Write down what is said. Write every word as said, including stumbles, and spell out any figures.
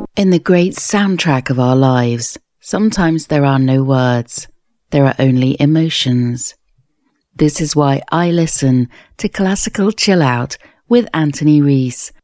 In the great soundtrack of our lives, sometimes there are no words, there are only emotions. This is why I listen to Classical Chill Out with Anthony Rees,